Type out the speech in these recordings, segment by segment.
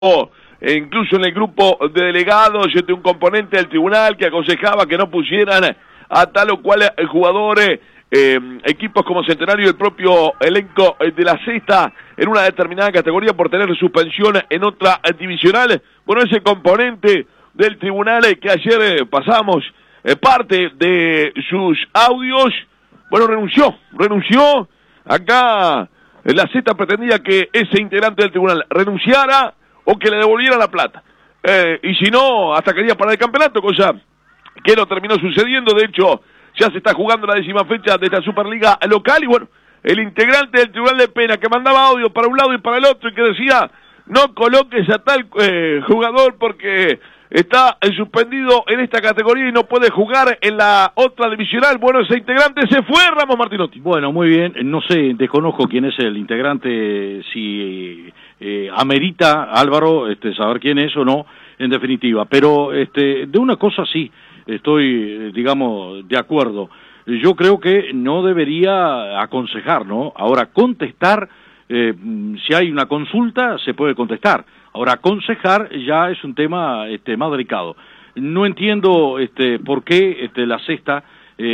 incluso en el grupo de delegados, un componente del tribunal que aconsejaba que no pusieran a tal o cual jugador, equipos como Centenario y el propio elenco de la sexta en una determinada categoría por tener suspensión en otra divisional. Bueno, ese componente del tribunal que ayer pasamos parte de sus audios, bueno, renunció. Acá la sexta pretendía que ese integrante del tribunal renunciara o que le devolviera la plata. Y si no, hasta quería parar el campeonato, cosa que no terminó sucediendo. De hecho, ya se está jugando la 10ª fecha de esta Superliga local y bueno, el integrante del Tribunal de Pena que mandaba audio para un lado y para el otro y que decía, no coloques a tal jugador porque está suspendido en esta categoría y no puede jugar en la otra divisional. Bueno, ese integrante se fue, Ramos Martinotti. Bueno, muy bien, no sé, desconozco quién es el integrante, si amerita, Álvaro, saber quién es o no, en definitiva, pero de una cosa sí, estoy, digamos, de acuerdo. Yo creo que no debería aconsejar, ¿no? Ahora, contestar, si hay una consulta, se puede contestar. Ahora, aconsejar ya es un tema más delicado. No entiendo por qué la sexta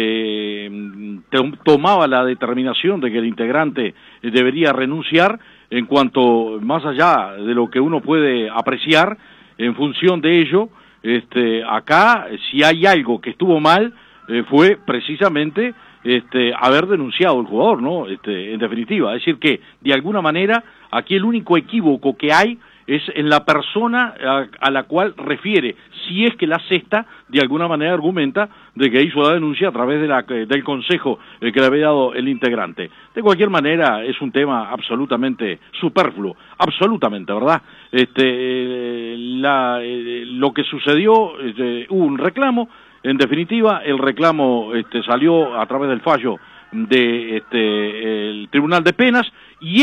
tomaba la determinación de que el integrante debería renunciar en cuanto, más allá de lo que uno puede apreciar, en función de ello, acá, si hay algo que estuvo mal, fue precisamente haber denunciado el jugador, ¿no? En definitiva, es decir que, de alguna manera, aquí el único equívoco que hay es en la persona a la cual refiere, si es que la sexta de alguna manera argumenta de que hizo la denuncia a través de del consejo que le había dado el integrante. De cualquier manera es un tema absolutamente superfluo, absolutamente, ¿verdad? Lo que sucedió, hubo un reclamo, en definitiva el reclamo salió a través del fallo de el Tribunal de Penas y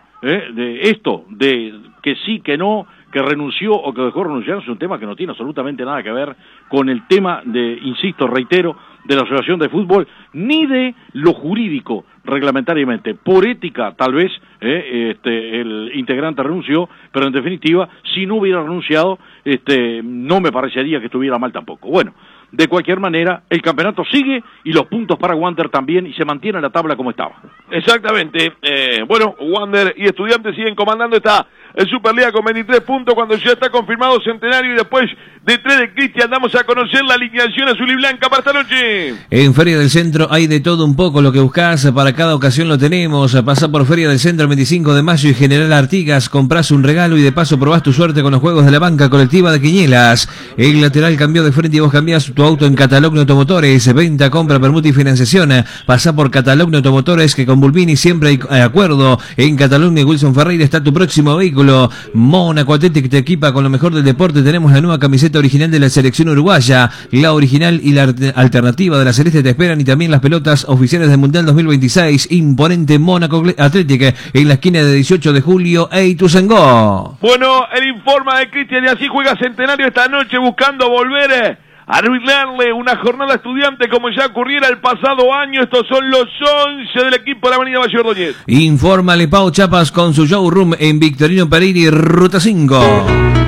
de que sí, que no, que renunció o que dejó renunciar, es un tema que no tiene absolutamente nada que ver con el tema insisto, reitero, de la Asociación de Fútbol, ni de lo jurídico reglamentariamente. Por ética, tal vez, el integrante renunció, pero en definitiva, si no hubiera renunciado, no me parecería que estuviera mal tampoco. Bueno, de cualquier manera, el campeonato sigue y los puntos para Wander también y se mantiene la tabla como estaba. Exactamente. Bueno, Wander y Estudiantes siguen comandando esta Superliga con 23 puntos cuando ya está confirmado Centenario y después de 3 de Cristian damos a conocer la alineación azul y blanca para esta noche. En Feria del Centro hay de todo un poco, lo que buscas para cada ocasión lo tenemos. Pasa por Feria del Centro el 25 de mayo y General Artigas, compras un regalo y de paso probás tu suerte con los juegos de la banca colectiva de Quiñelas. El lateral cambió de frente y vos cambiás tu auto en Catalogno Automotores, venta, compra, permuta y financiación. Pasa por Catalogno Automotores que con Bulbini siempre hay acuerdo. En Catalogno y Wilson Ferreira está tu próximo vehículo. Mónaco Athletic te equipa con lo mejor del deporte. Tenemos la nueva camiseta original de la selección uruguaya. La original y la alternativa de la celeste te esperan y también las pelotas oficiales del Mundial 2026. Imponente Mónaco Athletic en la esquina de 18 de julio e Ituzaingó. Bueno, el informe de Cristian y así juega Centenario esta noche buscando volver a arruinarle una jornada estudiante como ya ocurriera el pasado año. Estos son los 11 del equipo de la Avenida Valle Ordóñez. Infórmale Pau Chapas con su showroom en Victorino Pereira y Ruta 5.